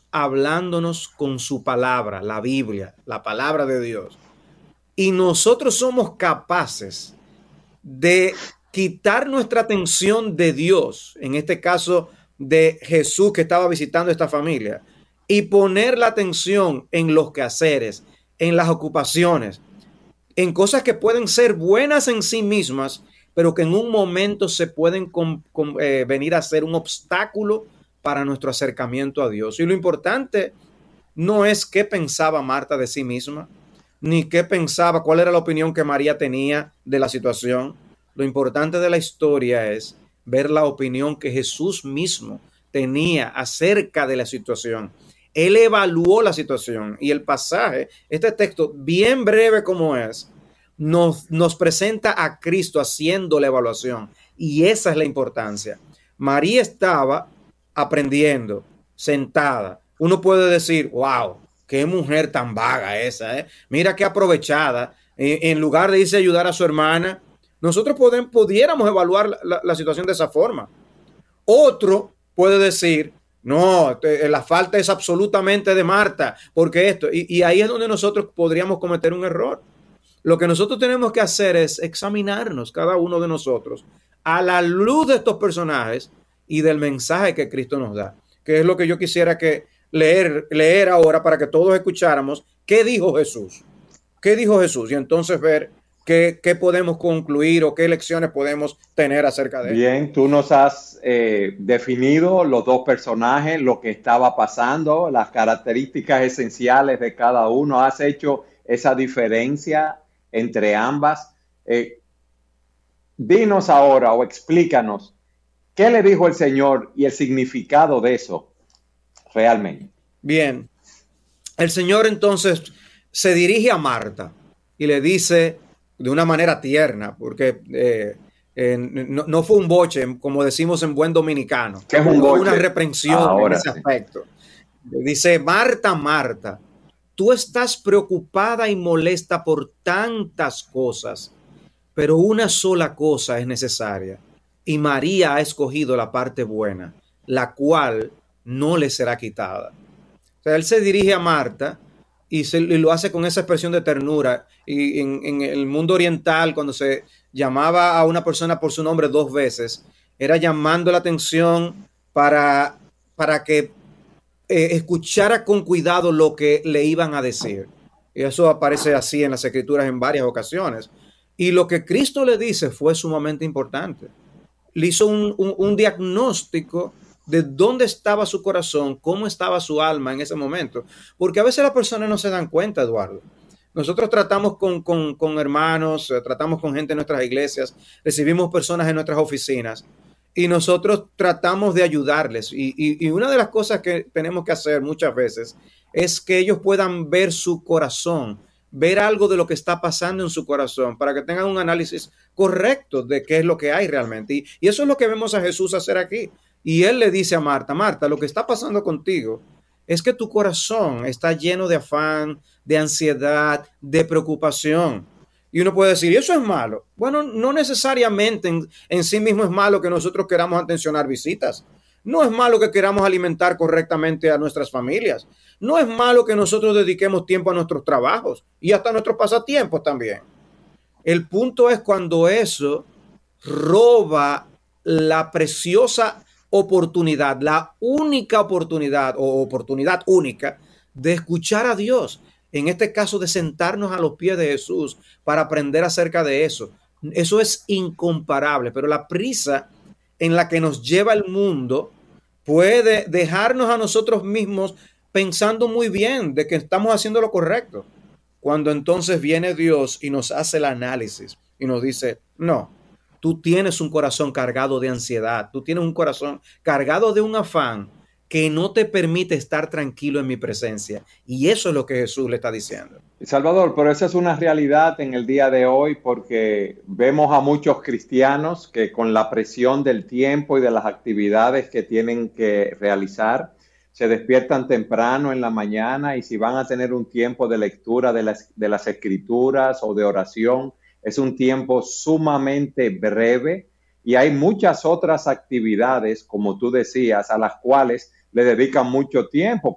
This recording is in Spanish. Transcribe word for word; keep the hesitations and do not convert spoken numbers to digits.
hablándonos con su palabra, la Biblia, la palabra de Dios. Y nosotros somos capaces de quitar nuestra atención de Dios, en este caso de Jesús que estaba visitando esta familia, y poner la atención en los quehaceres, en las ocupaciones, en cosas que pueden ser buenas en sí mismas, pero que en un momento se pueden com, com, eh, venir a ser un obstáculo para nuestro acercamiento a Dios. Y lo importante no es qué pensaba Marta de sí misma, ni qué pensaba, cuál era la opinión que María tenía de la situación. Lo importante de la historia es ver la opinión que Jesús mismo tenía acerca de la situación. Él evaluó la situación y el pasaje, este texto bien breve como es, nos, nos presenta a Cristo haciendo la evaluación, y esa es la importancia. María estaba aprendiendo, sentada. Uno puede decir, wow, qué mujer tan vaga esa, ¿eh? Mira qué aprovechada. En, en lugar de irse a ayudar a su hermana, nosotros podemos, pudiéramos evaluar la, la, la situación de esa forma. Otro puede decir, no, te, la falta es absolutamente de Marta, porque esto, y, y ahí es donde nosotros podríamos cometer un error. Lo que nosotros tenemos que hacer es examinarnos, cada uno de nosotros, a la luz de estos personajes y del mensaje que Cristo nos da, que es lo que yo quisiera que leer, leer ahora para que todos escucháramos qué dijo Jesús, qué dijo Jesús, y entonces ver qué, qué podemos concluir o qué lecciones podemos tener acerca de él. Bien, tú nos has eh, definido los dos personajes, lo que estaba pasando, las características esenciales de cada uno, has hecho esa diferencia entre ambas. Eh, dinos ahora o explícanos, ¿qué le dijo el Señor y el significado de eso realmente? Bien, el Señor entonces se dirige a Marta y le dice de una manera tierna, porque eh, eh, no, no fue un boche, como decimos en buen dominicano, ¿Qué es un boche? Fue una reprensión Ahora, en ese sí. aspecto. Le dice, Marta, Marta, tú estás preocupada y molesta por tantas cosas, pero una sola cosa es necesaria, y María ha escogido la parte buena, la cual no le será quitada. O sea, él se dirige a Marta y, se, y lo hace con esa expresión de ternura. Y en, en el mundo oriental, cuando se llamaba a una persona por su nombre dos veces, era llamando la atención para, para que eh, escuchara con cuidado lo que le iban a decir. Y eso aparece así en las Escrituras en varias ocasiones. Y lo que Cristo le dice fue sumamente importante. Le hizo un, un, un diagnóstico de dónde estaba su corazón, cómo estaba su alma en ese momento. Porque a veces las personas no se dan cuenta, Eduardo. Nosotros tratamos con, con, con hermanos, tratamos con gente en nuestras iglesias, recibimos personas en nuestras oficinas y nosotros tratamos de ayudarles. Y, y, y una de las cosas que tenemos que hacer muchas veces es que ellos puedan ver su corazón, ver algo de lo que está pasando en su corazón para que tengan un análisis correcto de qué es lo que hay realmente. Y, y eso es lo que vemos a Jesús hacer aquí. Y él le dice a Marta, Marta, lo que está pasando contigo es que tu corazón está lleno de afán, de ansiedad, de preocupación. Y uno puede decir, ¿y eso es malo? Bueno, no necesariamente en, en sí mismo es malo que nosotros queramos atencionar visitas. No es malo que queramos alimentar correctamente a nuestras familias. No es malo que nosotros dediquemos tiempo a nuestros trabajos y hasta a nuestros pasatiempos también. El punto es cuando eso roba la preciosa oportunidad, la única oportunidad o oportunidad única de escuchar a Dios. En este caso, de sentarnos a los pies de Jesús para aprender acerca de eso. Eso es incomparable, pero la prisa en la que nos lleva el mundo puede dejarnos a nosotros mismos pensando muy bien de que estamos haciendo lo correcto. Cuando entonces viene Dios y nos hace el análisis y nos dice, no, tú tienes un corazón cargado de ansiedad, tú tienes un corazón cargado de un afán que no te permite estar tranquilo en mi presencia. Y eso es lo que Jesús le está diciendo. Salvador, pero esa es una realidad en el día de hoy porque vemos a muchos cristianos que con la presión del tiempo y de las actividades que tienen que realizar, se despiertan temprano en la mañana y si van a tener un tiempo de lectura de las, de las escrituras o de oración, es un tiempo sumamente breve y hay muchas otras actividades, como tú decías, a las cuales le dedican mucho tiempo.